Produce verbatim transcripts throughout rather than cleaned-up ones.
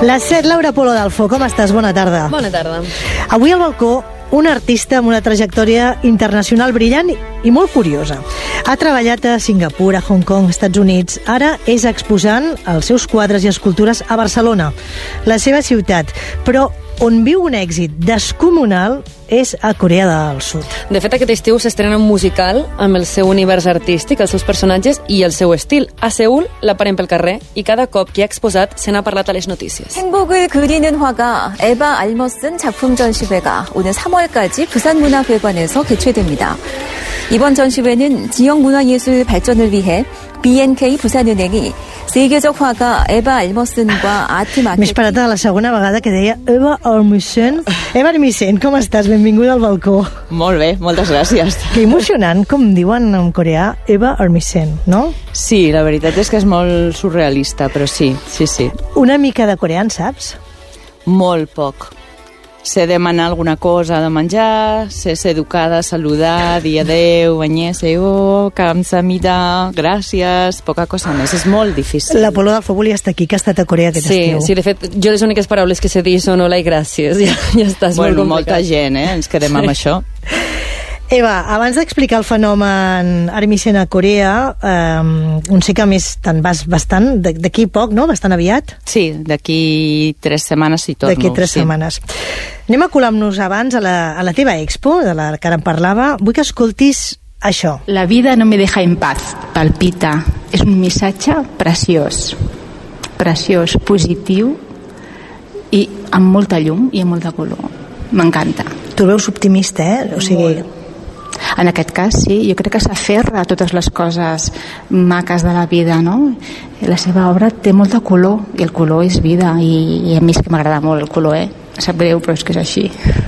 La set, Laura Polo d'Alfo, com estàs? Bona tarda. Bona tarda. Avui al balcó, un artista amb una trajectòria internacional brillant i molt curiosa. Ha treballat a Singapur, a Hong Kong, Estats Units. Ara és exposant els seus quadres i escultures a Barcelona, la seva ciutat. Però on viu un èxit descomunal és a Corea del Sud. De fet, aquest estiu s'estrena un musical amb el seu univers artístic, els seus personatges i el seu estil. A Seul la parem pel carrer i cada cop que ha exposat se n'ha parlat a les notícies. 행복을 그리는 화가 에바 알머슨 작품 전시회가 오늘 삼월까지 부산문화회관에서 개최됩니다. 이번 전시회는 지역 문화예술 발전을 위해 비엔케이 부산은행이 세계적 화가 에바 알머슨과 아트 마케팅... M'he esperat a la segona vegada que deia Eva Armisen. Eva Armisen, com estàs? Benvinguda al balcó. Molt bé, moltes gràcies. Que emocionant, com diuen en coreà, Eva Armisen, no? Sí, la veritat és que és molt surrealista, però sí, sí, sí. Una mica de coreà, en saps? Molt poc. Sé demanar alguna cosa de menjar, sé ser educada, saludar, dir adeu, annyeonghaseyo, kamsahamnida, gràcies, poca cosa més. És molt difícil. La Polo d'Alfo volia estar aquí, que ha estat a Corea aquest Sí, estiu. sí, de fet, jo les úniques paraules que sé dir són hola i gràcies. Ja, ja està, és Bueno, molt molta complicat. gent, eh? Ens quedem amb això. Eva, abans d'explicar el fenomen Armisen a Corea, eh, on sé que a més te'n vas bastant, d'aquí poc, no? Bastant aviat? Sí, d'aquí tres setmanes hi torno. D'aquí tres sí. setmanes. Anem a colar-nos abans a la, a la teva expo, de la que ara en parlava. Vull que escoltis això. La vida no me deja en paz, palpita. És un missatge preciós, preciós, positiu i amb molta llum i amb molta color. M'encanta. Tu el veus optimista, eh? O sigui... En aquest cas, sí, jo crec que s'aferra a totes les coses maques de la vida, no? La seva obra té molta color, i el color és vida, i, i a mi és que m'agrada molt el color, eh? Sap greu, però és que és així.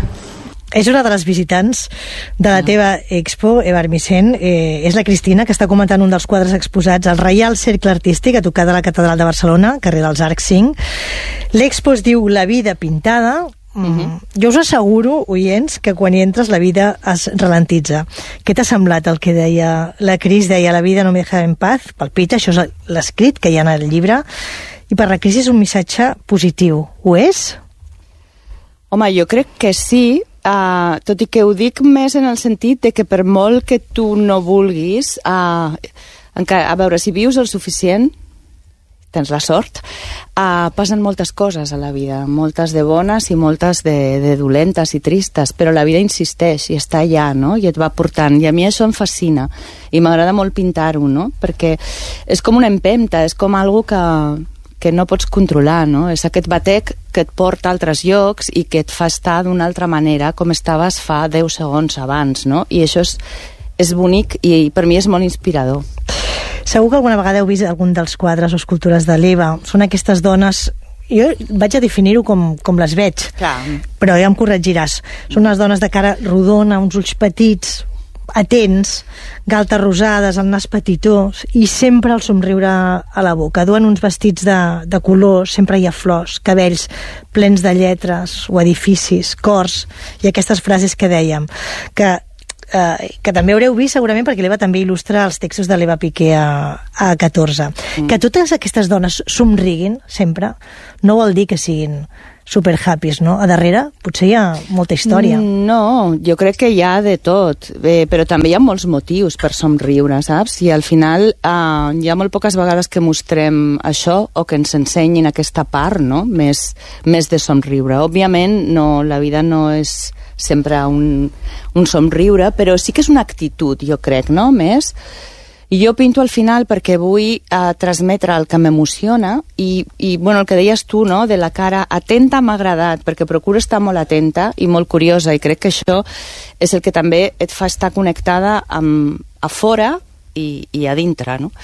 És una de les visitants de la teva expo, Eva Armisen, eh, és la Cristina, que està comentant un dels quadres exposats al Reial Cercle Artístic, a tocar de la Catedral de Barcelona, carrer dels Arcs cinc. L'expo es diu La vida pintada. Mm. Jo us asseguro, oients, que quan hi entres la vida es ralentitza. Què t'ha semblat el que deia la Cris? Deia la vida no me deja en paz, palpita, això és l'escrit que hi ha en el llibre, i per la Cris és un missatge positiu. Ho és? Home, jo crec que sí, uh, tot i que ho dic més en el sentit de que per molt que tu no vulguis, uh, encara, a veure, si vius el suficient, tens la sort, uh, passen moltes coses a la vida, moltes de bones i moltes de, de dolentes i tristes, però la vida insisteix i està allà, no? I et va portant, i a mi això em fascina i m'agrada molt pintar-ho, no? Perquè és com una empenta, és com algo que, que no pots controlar, no? És aquest batec que et porta a altres llocs i que et fa estar d'una altra manera com estaves fa deu segons abans, no? I això és, és bonic i per mi és molt inspirador. Segur que alguna vegada heu vist algun dels quadres o escultures de l'Eva. Són aquestes dones... Jo vaig a definir-ho com, com les veig, Clar. però ja em corregiràs. Són unes dones de cara rodona, uns ulls petits, atents, galtes rosades, el nas petitós, i sempre el somriure a la boca. Duen uns vestits de, de color, sempre hi ha flors, cabells plens de lletres o edificis, cors, i aquestes frases que dèiem, que Uh, que també haureu vist segurament perquè l'Eva també il·lustra els textos de l'Eva Piqué a, a catorze. Mm. Que totes aquestes dones somriguin sempre no vol dir que siguin super happys, no? A darrere potser hi ha molta història. No, jo crec que hi ha de tot, eh, però també hi ha molts motius per somriure, saps? I al final eh, hi ha molt poques vegades que mostrem això o que ens ensenyin aquesta part, no? Més, més de somriure. Òbviament, no, la vida no és sempre un, un somriure, però sí que és una actitud, jo crec, no? Més. I jo pinto al final perquè vull eh, transmetre el que m'emociona i, i bueno, el que deies tu, no?, de la cara atenta m'ha agradat, perquè procuro estar molt atenta i molt curiosa, i crec que això és el que també et fa estar connectada amb a fora i, i a dintre, no?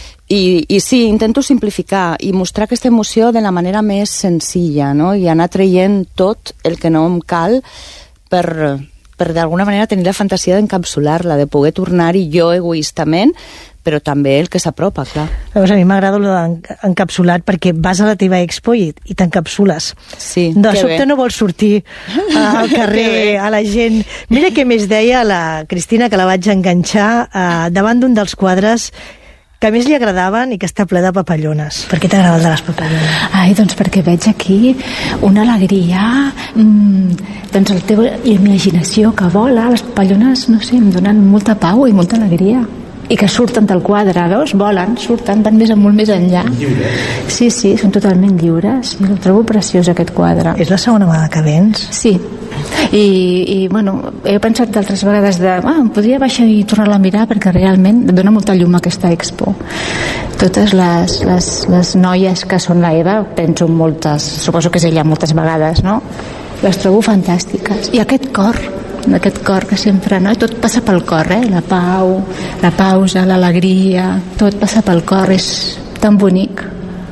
I, i sí, intento simplificar i mostrar aquesta emoció de la manera més senzilla, no?, i anar traient tot el que no em cal per... per d'alguna manera tenir la fantasia d'encapsular-la, de poder tornar-hi jo egoistament, però també el que s'apropa, clar. Llavors, a mi m'agrada el d'encapsulat perquè vas a la teva expo i, i t'encapsules. Sí, de que sobte bé. no vols sortir al carrer, a la gent. Mira què més deia la Cristina, que la vaig enganxar eh, davant d'un dels quadres que més li agradaven i que està ple de papallones. Per què t'agrada el de les papallones? Ai, doncs perquè veig aquí una alegria, mmm, doncs la teva imaginació que vola, les papallones, no sé, em donen molta pau i molta alegria. I que surten del quadre, veus? Volen, surten, van més, molt més enllà. Sí, sí, són totalment lliures. I el trobo preciós, aquest quadre. És la segona vegada que vens? Sí. I, i bueno, he pensat d'altres vegades de, ah, em podria baixar i tornar-la a mirar perquè realment dona molta llum a aquesta expo. Totes les, les, les noies que són la Eva, penso moltes, suposo que és ella moltes vegades, no? Les trobo fantàstiques. I aquest cor, aquest cor que sempre, no? Tot passa pel cor, eh? La pau, la pausa, l'alegria, tot passa pel cor, és tan bonic.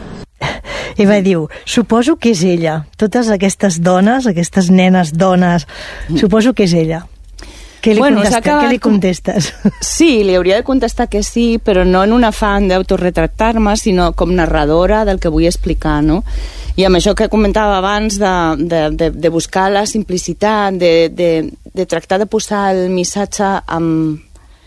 Eva diu, suposo que és ella. Totes aquestes dones, aquestes nenes dones, suposo que és ella. Què li, bueno, contestes? Què li contestes? Sí, li hauria de contestar que sí, però no en un afany d'autoretractar-me, sinó com narradora del que vull explicar, no? I amb això que comentava abans de, de, de, de buscar la simplicitat, de, de, de tractar de posar el missatge amb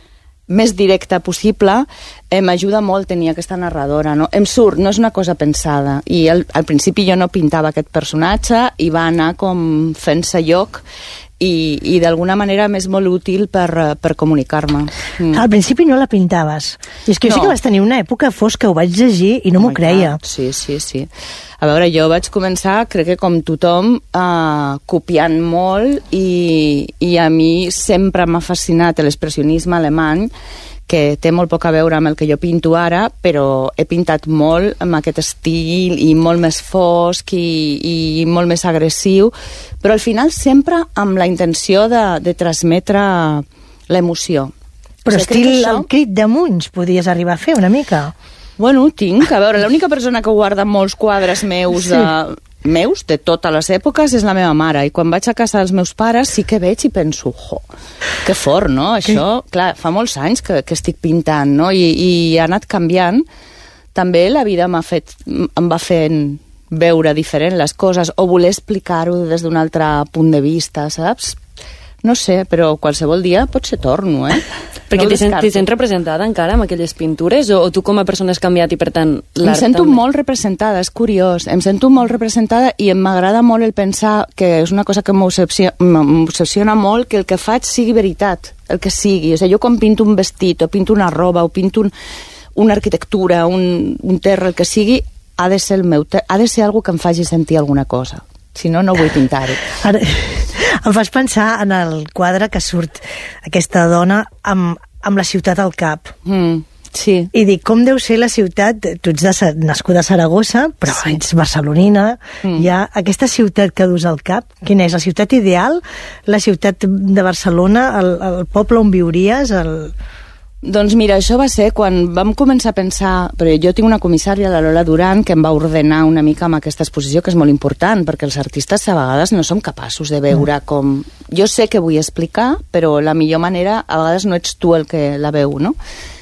més directe possible, eh, m'ajuda molt tenir aquesta narradora, no? Em surt, no és una cosa pensada, i al, al principi jo no pintava aquest personatge i va anar com fent-se lloc i, i d'alguna manera m'és molt útil per, per comunicar-me. Mm. Al principi no la pintaves. I és que jo no. Sí que vas tenir una època fosca, ho vaig llegir i no m'ho creia. Sí, sí, sí. A veure, jo vaig començar, crec que com tothom, eh, copiant molt i, i a mi sempre m'ha fascinat l'expressionisme alemany, que té molt poc a veure amb el que jo pinto ara, però he pintat molt amb aquest estil i molt més fosc i, i molt més agressiu, però al final sempre amb la intenció de, de transmetre l'emoció. Però o sigui, estil això... el crit de Munch podies arribar a fer una mica. Bueno, tinc, a veure, l'única persona que guarda molts quadres meus sí. de... meus, de totes les èpoques, és la meva mare, i quan vaig a casa dels meus pares sí que veig i penso, jo, que fort, no? Això, que... clar, fa molts anys que, que estic pintant, no? I, i ha anat canviant. També la vida m'ha fet, em va fent veure diferent les coses, o voler explicar-ho des d'un altre punt de vista, saps? No sé, però qualsevol dia potser torno, eh? Perquè no t'hi sent, sents representada encara amb aquelles pintures, o, o tu com a persona has canviat i per tant l'art em sento també? molt representada, és curiós, em sento molt representada i m'agrada molt el pensar que és una cosa que m'obsessiona molt, que el que faig sigui veritat, el que sigui. O sigui, jo quan pinto un vestit, o pinto una roba, o pinto un, una arquitectura, un, un terra, el que sigui, ha de ser el meu, ha de ser algo que em faci sentir alguna cosa. Si no, no vull pintar-ho. Ara, em fas pensar en el quadre que surt aquesta dona amb, amb la ciutat al cap. Mm, sí. I dic, com deu ser la ciutat? Tu ets de, nascuda a Saragossa, però sí. ets barcelonina. Mm. Hi ha aquesta ciutat que dus al cap. Quina és? La ciutat ideal? La ciutat de Barcelona? El, el poble on viuries? El... Doncs mira, això va ser quan vam començar a pensar, però jo tinc una comissària, la Lola Duran, que em va ordenar una mica amb aquesta exposició, que és molt important, perquè els artistes a vegades no som capaços de veure mm. com... Jo sé que vull explicar, però la millor manera a vegades no ets tu el que la veu, no?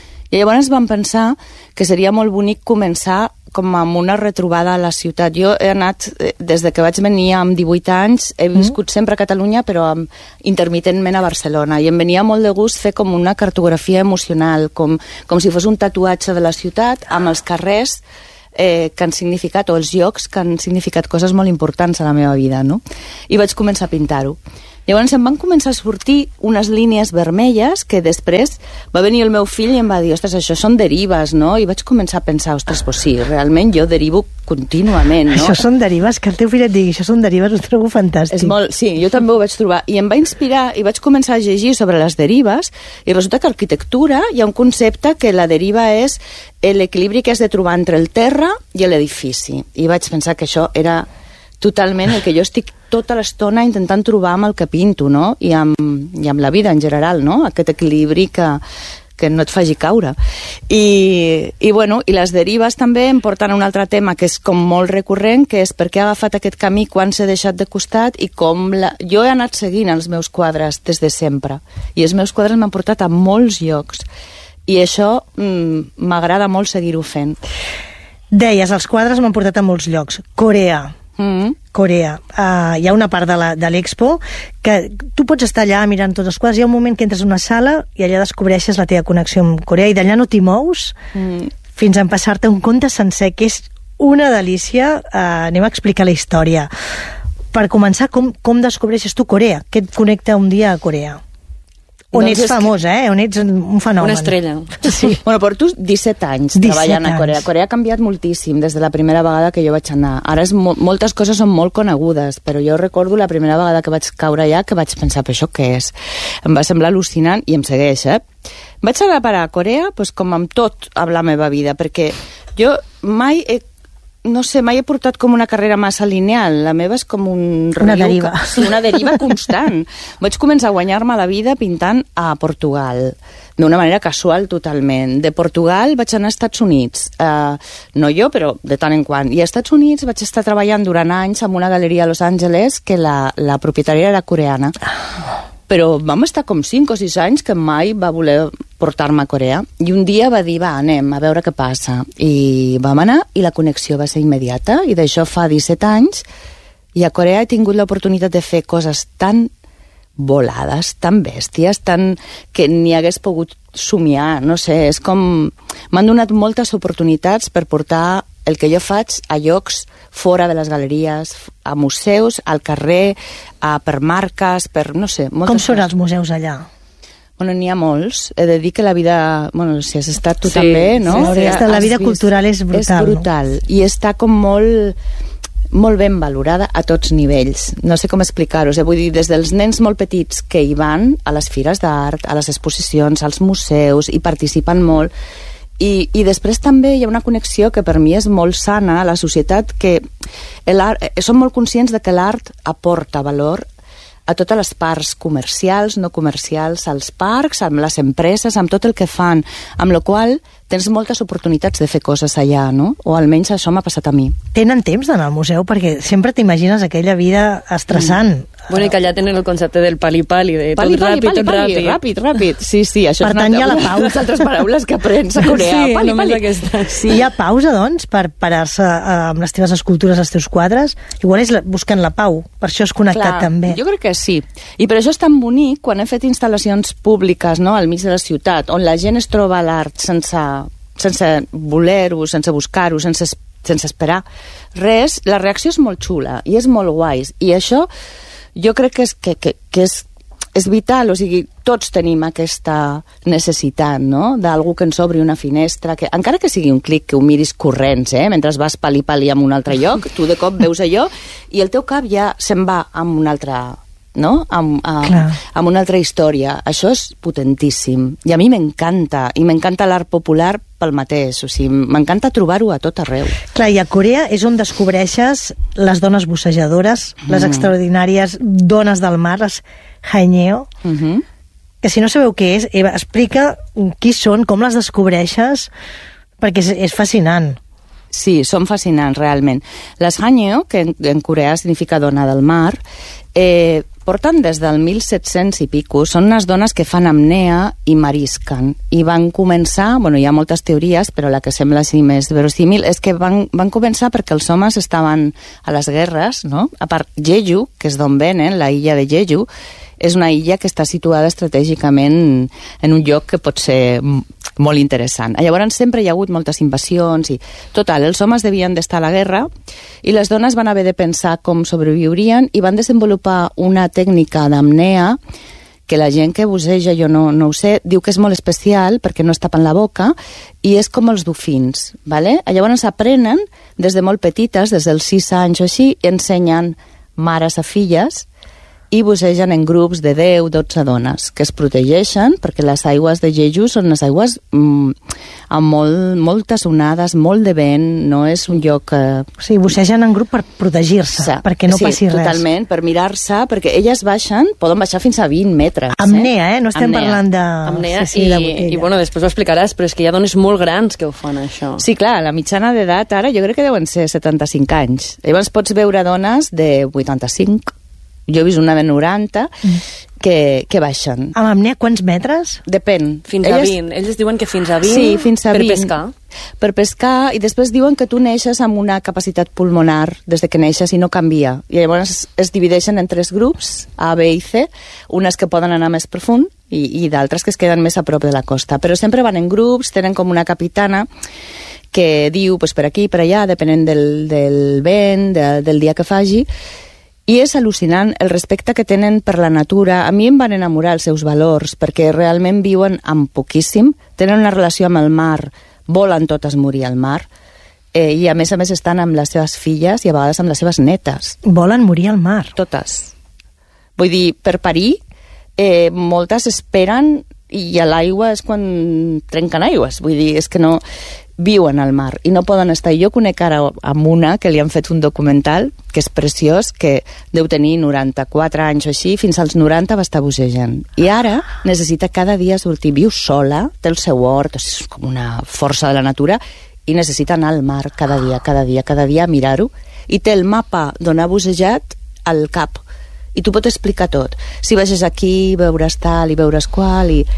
I llavors vam pensar que seria molt bonic començar com amb una retrobada a la ciutat. Jo he anat, des de que vaig venir amb divuit anys, he viscut sempre a Catalunya, però amb, intermitentment a Barcelona, i em venia molt de gust fer com una cartografia emocional, com, com si fos un tatuatge de la ciutat, amb els carrers eh, que han significat, o els llocs que han significat coses molt importants a la meva vida, no? I vaig començar a pintar-ho. Llavors em van començar a sortir unes línies vermelles que després va venir el meu fill i em va dir, ostres, això són derives, no? I vaig començar a pensar, ostres, pues sí, realment jo derivo contínuament, no? Això són derives, que el teu fill et digui, això són derives, ho trobo fantàstic. És molt, sí, jo també ho vaig trobar. I em va inspirar i vaig començar a llegir sobre les derives i resulta que a arquitectura hi ha un concepte que la deriva és l'equilibri que has de trobar entre el terra i l'edifici. I vaig pensar que això era totalment el que jo estic tota l'estona intentant trobar amb el que pinto, no? I amb, i amb la vida en general, no? Aquest equilibri que, que no et faci caure. I, i, bueno, i les derives també em porten a un altre tema que és com molt recurrent, que és per què he agafat aquest camí, quan s'he deixat de costat i com... La... Jo he anat seguint els meus quadres des de sempre i els meus quadres m'han portat a molts llocs i això m'agrada molt seguir-ho fent. Deies, els quadres m'han portat a molts llocs. Corea. Mm-hmm. Corea. Uh, hi ha una part de la, de l'Expo que tu pots estar allà mirant tots els quadres, hi ha un moment que entres a una sala i allà descobreixes la teva connexió amb Corea i d'allà no t'hi mous mm. fins a empassar-te un conte sencer, que és una delícia. Uh, anem a explicar la història. Per començar, com, com descobreixes tu Corea? Què et connecta un dia a Corea? On doncs ets famós, que... eh? On ets un fenomen. Una estrella. Sí. Bueno, porto disset anys disset treballant anys. a Corea. Corea ha canviat moltíssim des de la primera vegada que jo vaig anar. Ara és mo moltes coses són molt conegudes, però jo recordo la primera vegada que vaig caure allà que vaig pensar, però això què és? Em va semblar al·lucinant i em segueix, eh? Vaig anar a parar a Corea pues, com amb tot amb la meva vida, perquè jo mai he no sé, mai he portat com una carrera massa lineal. La meva és com un... Una deriva. Que, sí, una deriva constant. Vaig començar a guanyar-me la vida pintant a Portugal, d'una manera casual totalment. De Portugal vaig anar als Estats Units. Uh, no jo, però de tant en quant. I als Estats Units vaig estar treballant durant anys en una galeria a Los Angeles que la, la propietària era coreana. Però vam estar com cinc o sis anys que mai va voler portar-me a Corea. I un dia va dir, va, anem a veure què passa. I vam anar i la connexió va ser immediata. I d'això fa disset anys. I a Corea he tingut l'oportunitat de fer coses tan volades, tan bèsties, tan que ni hagués pogut somiar. No sé, és com... M'han donat moltes oportunitats per portar el que jo faig a llocs fora de les galeries, a museus, al carrer, a, per marques, per, no sé... Com són els museus allà? Bueno, n'hi ha molts. He de dir que la vida... Bueno, si has estat tu sí, també, no? Sí, sí. La vida cultural és brutal. És brutal. No? I està com molt... molt ben valorada a tots nivells. No sé com explicar-ho. Vull dir, des dels nens molt petits que hi van a les fires d'art, a les exposicions, als museus, i participen molt. I, i després també hi ha una connexió que per mi és molt sana a la societat, que som molt conscients de que l'art aporta valor a totes les parts comercials, no comercials, als parcs, amb les empreses, amb tot el que fan, amb la qual tens moltes oportunitats de fer coses allà, no? O almenys això m'ha passat a mi. Tenen temps d'anar al museu? Perquè sempre t'imagines aquella vida estressant. Mm. Bueno, i que allà tenen el concepte del pali-pali, de pali, tot pali, ràpid, pali, tot pali, ràpid. Ràpid, ràpid. Sí, sí, això per és tant, una, hi ha la pausa. unes altres paraules que aprens a Corea. Sí, pali, només pali. aquestes. Sí, hi ha pausa, doncs, per parar-se amb les teves escultures, els teus quadres? Igual és la, buscant la pau, per això has connectat Clar, també. Jo crec que sí. I per això és tan bonic quan hem fet instal·lacions públiques, no?, al mig de la ciutat, on la gent es troba l'art sense, sense voler-ho, sense buscar-ho, sense, sense esperar res. La reacció és molt xula i és molt guai. I això jo crec que és, que, que, que és, és vital, o sigui, tots tenim aquesta necessitat, no?, d'algú que ens obri una finestra, que encara que sigui un clic, que ho miris corrents, eh?, mentre vas pali-pali en un altre lloc, tu de cop veus allò i el teu cap ja se'n va amb un altre... no? Amb, amb, amb una altra història. Això és potentíssim. I a mi m'encanta. I m'encanta l'art popular pel mateix. O sigui, m'encanta trobar-ho a tot arreu. Clar, i a Corea és on descobreixes les dones bussejadores, mm. les extraordinàries dones del mar, les haenyeo, mm -hmm. que si no sabeu què és, Eva, explica qui són, com les descobreixes, perquè és, és fascinant. Sí, són fascinants, realment. Les haenyeo, que en, en coreà significa dona del mar, eh, porten des del mil set-cents i pico. Són unes dones que fan apnea i marisquen. I van començar, bueno, hi ha moltes teories, però la que sembla així més verosímil és que van, van començar perquè els homes estaven a les guerres, no? A part, Jeju, que és d'on venen, la illa de Jeju, és una illa que està situada estratègicament en un lloc que pot ser molt interessant. Llavors sempre hi ha hagut moltes invasions i total, els homes devien d'estar a la guerra i les dones van haver de pensar com sobreviurien i van desenvolupar una tècnica d'apnea que la gent que busseja, jo no, no ho sé, diu que és molt especial perquè no es tapen la boca i és com els dofins, ¿vale? Llavors aprenen des de molt petites, des dels sis anys o així, i ensenyen mares a filles i bussegen en grups de deu dotze dones que es protegeixen perquè les aigües de Jeju són unes aigües mm, amb molt, moltes onades, molt de vent, no és un lloc... Eh... O sigui, bussegen en grup per protegir-se, sí, perquè no sí, passi res. Sí, totalment, per mirar-se, perquè elles baixen, poden baixar fins a vint metres. Apnea, eh? No estem Apnea. parlant de... Apnea, sí, sí, i, de i bueno, després ho explicaràs, però és que hi ha dones molt grans que ho fan, això. Sí, clar, la mitjana d'edat ara jo crec que deuen ser setanta-cinc anys. Llavors pots veure dones de vuitanta-cinc, jo he vist una de noranta, mm. que, que baixen. Amb apnea, quants metres? Depèn. Fins Elles... a vint. Ells diuen que fins a vint, sí, fins a per vint. pescar. per pescar, i després diuen que tu neixes amb una capacitat pulmonar des de que neixes i no canvia. I llavors es divideixen en tres grups, A, B i C, unes que poden anar més profund i, i d'altres que es queden més a prop de la costa. Però sempre van en grups, tenen com una capitana que diu pues, per aquí, per allà, depenent del, del vent, de, del dia que faci, i és al·lucinant el respecte que tenen per la natura. A mi em van enamorar els seus valors, perquè realment viuen amb poquíssim, tenen una relació amb el mar, volen totes morir al mar, eh, i a més a més estan amb les seves filles i a vegades amb les seves netes. Volen morir al mar. Totes. Vull dir, per parir, eh, moltes esperen i a l'aigua és quan trenquen aigües. Vull dir, és que no... viuen al mar i no poden estar. Jo conec ara amb una que li han fet un documental que és preciós, que deu tenir noranta-quatre anys o així, fins als noranta va estar bussejant. I ara necessita cada dia sortir, viu sola, té el seu hort, és com una força de la natura, i necessita anar al mar cada dia, cada dia, cada dia a mirar-ho, i té el mapa d'on ha bussejat al cap. I t'ho pot explicar tot. Si baixes aquí, veuràs tal i veuràs qual, i...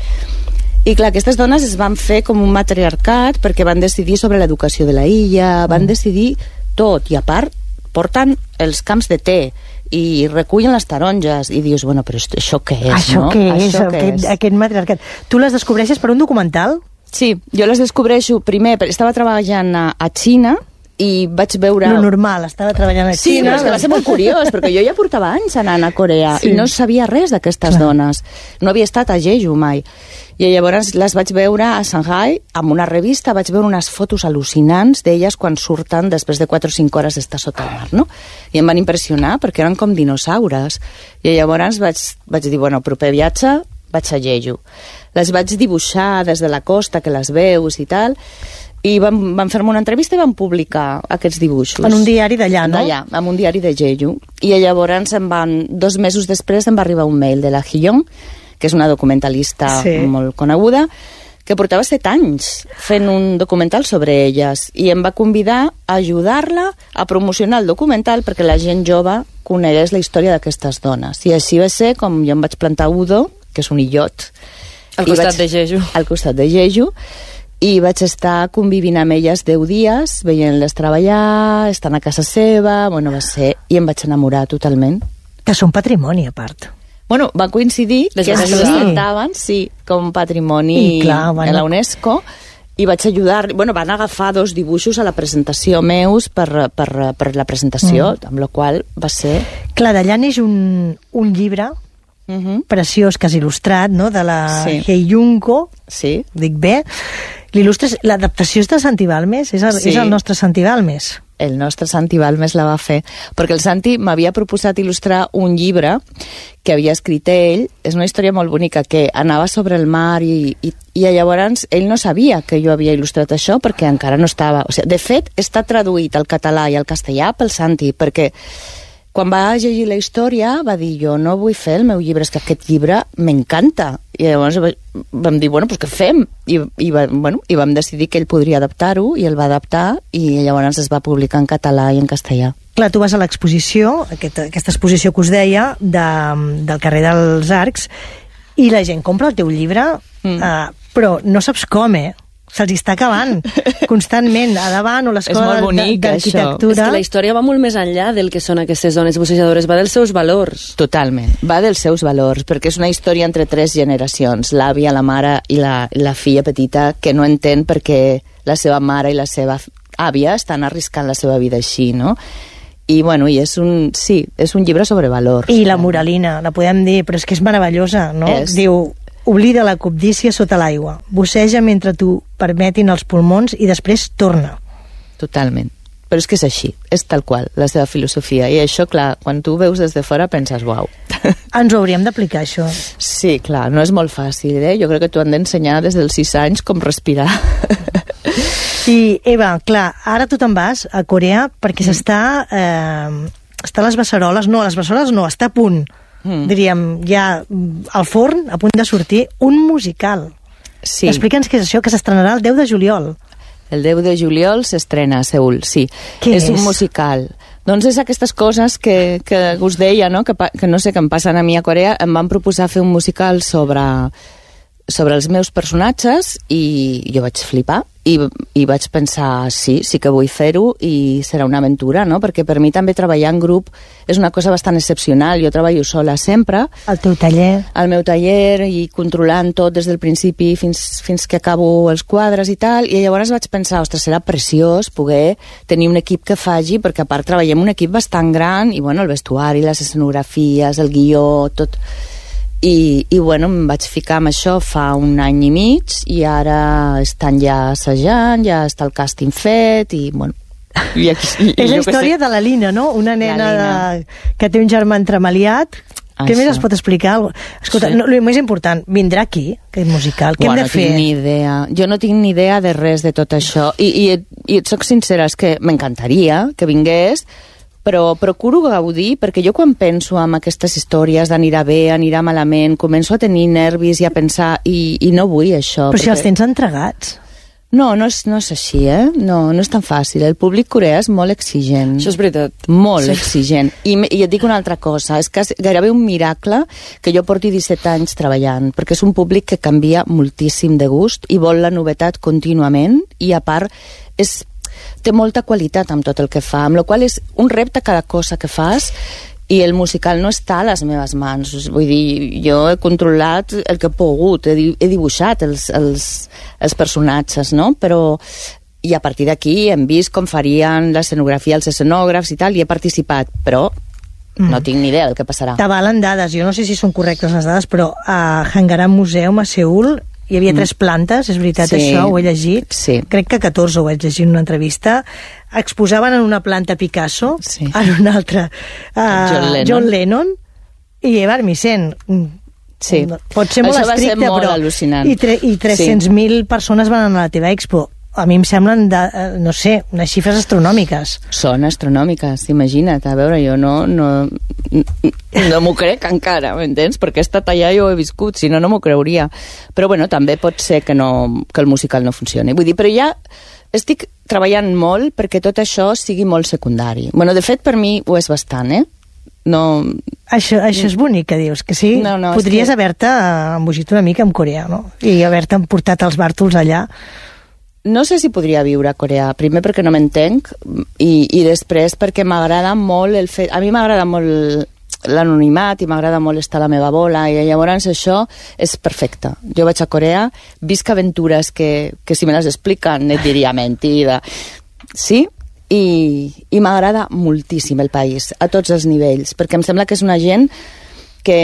I clar, aquestes dones es van fer com un matriarcat perquè van decidir sobre l'educació de la illa, van decidir tot, i a part porten els camps de té i recullen les taronges, i dius, bueno, però això què és, això no? Què és, això què aquest, és? aquest matriarcat. Tu les descobreixes per un documental? Sí, jo les descobreixo primer, estava treballant a, a Xina, i vaig veure... Lo normal, estava treballant a Xina. Sí, però és que va ser molt curiós, perquè jo ja portava anys anant a Corea, sí, i no sabia res d'aquestes dones. No havia estat a Jeju mai. I llavors les vaig veure a Shanghai, amb una revista, vaig veure unes fotos al·lucinants d'elles quan surten després de quatre o cinc hores d'estar sota el mar, no? I em van impressionar, perquè eren com dinosaures. I llavors vaig, vaig dir, bueno, proper viatge, vaig a Jeju. Les vaig dibuixar des de la costa, que les veus i tal, i van, van fer-me una entrevista i van publicar aquests dibuixos. En un diari d'allà, no? D'allà, en un diari de Jeju. I llavors em van, dos mesos després em va arribar un mail de la Hiyong, que és una documentalista sí, molt coneguda, que portava set anys fent un documental sobre elles, i em va convidar a ajudar-la a promocionar el documental perquè la gent jove conegués la història d'aquestes dones. I així va ser com jo em vaig plantar a Udo, que és un illot. Al costat vaig, de Jeju. Al costat de Jeju. I vaig estar convivint amb elles deu dies, veient-les treballar, estant a casa seva, bueno, va ser... I em vaig enamorar totalment. Que són patrimoni, a part. Bueno, va coincidir Les que vas es ajudar. presentaven, sí, com patrimoni I, clar, bueno, de la UNESCO, i vaig ajudar... Bueno, van agafar dos dibuixos a la presentació meus per, per, per la presentació, mm. amb la qual va ser... Clar, d'allà neix un, un llibre uh-huh, preciós, que has il·lustrat, no?, de la sí, Heiyunko, sí, dic bé. L'il·lustres... L'adaptació és de Santi Balmes, és el, sí, és el nostre Santi Balmes. El nostre Santi Balmes la va fer, perquè el Santi m'havia proposat il·lustrar un llibre que havia escrit ell. És una història molt bonica, que anava sobre el mar, i, i, i llavors ell no sabia que jo havia il·lustrat això perquè encara no estava... O sigui, de fet, està traduït al català i al castellà pel Santi, perquè quan va llegir la història va dir, jo no vull fer el meu llibre, és que aquest llibre m'encanta. I llavors vam dir, bueno, doncs què fem? I, i, va, bueno, i vam decidir que ell podria adaptar-ho, i el va adaptar, i llavors es va publicar en català i en castellà. Clar, tu vas a l'exposició, aquesta, aquesta exposició que us deia, de, del carrer dels Arcs, i la gent compra el teu llibre, mm. eh, però no saps com, eh? Se'ls està acabant constantment a davant, o l'escola d'arquitectura. És que la història va molt més enllà del que són aquestes dones bussejadores, va dels seus valors. Totalment, va dels seus valors, perquè és una història entre tres generacions, l'àvia, la mare i la, la filla petita, que no entén perquè la seva mare i la seva àvia estan arriscant la seva vida així, no? I, bueno, i és un... Sí, és un llibre sobre valors. I la moralina, la podem dir, però és que és meravellosa, no? És. Diu... Oblida la cobdícia sota l'aigua. Busseja mentre t'ho permetin els pulmons i després torna. Totalment. Però és que és així, és tal qual, la seva filosofia. I això, clar, quan tu veus des de fora penses, uau. Ens ho hauríem d'aplicar, això. Sí, clar, no és molt fàcil, eh? Jo crec que t'ho han d'ensenyar des dels sis anys com respirar. I, Eva, clar, ara tu te'n vas a Corea perquè mm. s'està... Eh, està a les Beceroles, no, a les Beceroles no, està a punt. Mm. Diríem, ja al forn, a punt de sortir, un musical. Sí. Explica'ns què és això, que s'estrenarà el deu de juliol. El deu de juliol s'estrena a Seül, sí. Què és? És un musical. Doncs és aquestes coses que, que us deia, no? Que, que no sé, que em passen a mi a Corea. Em van proposar fer un musical sobre, sobre els meus personatges i jo vaig flipar. I, i vaig pensar, sí, sí que vull fer-ho i serà una aventura, no? Perquè per mi també treballar en grup és una cosa bastant excepcional. Jo treballo sola sempre. El teu taller. Al meu taller i controlant tot des del principi fins, fins que acabo els quadres i tal. I llavors vaig pensar, ostres, serà preciós poder tenir un equip que faci, perquè a part treballem un equip bastant gran i, bueno, el vestuari, les escenografies, el guió, tot... I, i bueno, em vaig ficar amb això fa un any i mig i ara estan ja assajant, ja està el càsting fet i bueno... I aquí, i, és la història de la Lina, no? Una nena de... que té un germà entremaliat. Això. Què més es pot explicar? Escolta, sí. no, el més important, vindrà aquí, aquest musical. Què bueno, hem de fer? No tinc ni idea. Jo no tinc ni idea de res de tot això. I, i, i et soc sincera, és que m'encantaria que vingués, però procuro gaudir, perquè jo quan penso en aquestes històries d'anirà bé, anirà malament, començo a tenir nervis i a pensar, i, i no vull això. Però perquè... si els tens entregats. No, no és, no és així, eh? No, no és tan fàcil. El públic coreà és molt exigent. Això és veritat. Molt sí. exigent. I, I et dic una altra cosa, és que és gairebé un miracle que jo porti disset anys treballant, perquè és un públic que canvia moltíssim de gust i vol la novetat contínuament, i a part és té molta qualitat amb tot el que fa, amb la qual és un repte cada cosa que fas, i el musical no està a les meves mans. Vull dir, jo he controlat el que he pogut, he, he dibuixat els, els, els personatges, no? Però i a partir d'aquí hem vist com farien l'escenografia els escenògrafs i tal, i he participat, però mm. no tinc ni idea del que passarà. T'avalen dades, jo no sé si són correctes les dades, però a Hangaram Museum a Seül hi havia tres plantes, és veritat, sí, això, ho he llegit. Sí. Crec que catorze ho vaig llegir en una entrevista. Exposaven en una planta Picasso, sí. en una altra uh, John Lennon. John Lennon i Eva Armisen. Sí. Pot ser molt això estricte, va ser molt però... al·lucinant. I, tre i tres-cents mil sí. persones van anar a la teva expo. A mi em semblen, de, no sé, unes xifres astronòmiques. Són astronòmiques, imagina't. A veure, jo no, no, no m'ho crec encara, m'entens? Perquè he estat allà i ho he viscut, si no, no m'ho creuria. Però bueno, també pot ser que, no, que el musical no funcioni. Vull dir, però ja estic treballant molt perquè tot això sigui molt secundari. Bueno, de fet, per mi ho és bastant, eh? No... Això, això és bonic, que dius, que sí? No, no, podries que... haver-te embogit una mica en coreà, no? I haver-te portat els bàrtols allà. No sé si podria viure a Corea, primer perquè no m'entenc i, i després perquè m'agrada molt el fet... A mi m'agrada molt l'anonimat i m'agrada molt estar a la meva bola, i llavors això és perfecte. Jo vaig a Corea, visc aventures que, que si me les expliquen et diria mentida. Sí? I, i m'agrada moltíssim el país, a tots els nivells, perquè em sembla que és una gent que,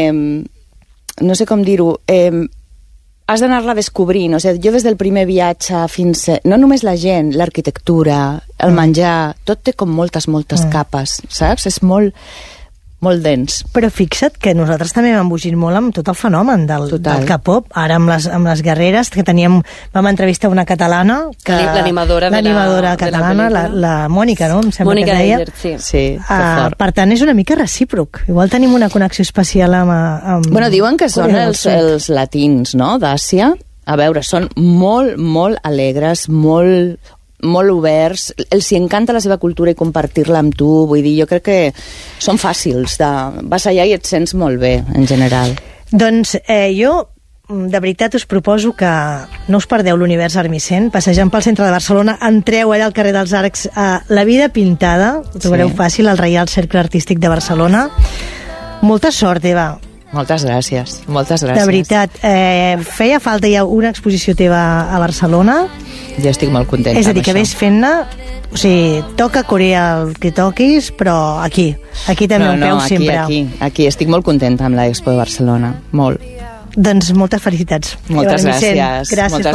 no sé com dir-ho, eh, has d'anar-la descobrint. O sigui, jo des del primer viatge fins... No només la gent, l'arquitectura, el mm. menjar, tot té com moltes, moltes mm. capes, saps? És molt, molt dens. Però fixa't que nosaltres també hem embogit molt amb tot el fenomen del, del K-pop. Ara amb les, amb les guerreres, que teníem... Vam entrevistar una catalana... L'animadora L'animadora catalana, la, la Mònica, no? Em sembla Mònica que deia. Eggert, sí. Sí, uh, per tant, és una mica recíproc. Igual tenim una connexió especial amb... amb bueno, diuen que són els, els latins, no?, d'Àsia. A veure, són molt, molt alegres, molt... molt oberts, els hi encanta la seva cultura i compartir-la amb tu, vull dir, jo crec que són fàcils, de... vas allà i et sents molt bé, en general. Doncs eh, jo, de veritat, us proposo que no us perdeu l'univers Armisen, passejant pel centre de Barcelona, entreu allà al carrer dels Arcs a La Vida Pintada, ho trobareu sí. fàcil, al Reial Cercle Artístic de Barcelona. Molta sort, Eva. Moltes gràcies, moltes gràcies. De veritat, eh, feia falta ja una exposició teva a Barcelona. Ja estic molt contenta. És a dir, que ves fent-ne, o sigui, toca Corea el que toquis, però aquí, aquí també no, un peu no, aquí, sempre. Aquí, aquí, estic molt contenta amb l'Expo de Barcelona, molt. Doncs moltes felicitats. Moltes gràcies. Gràcies moltes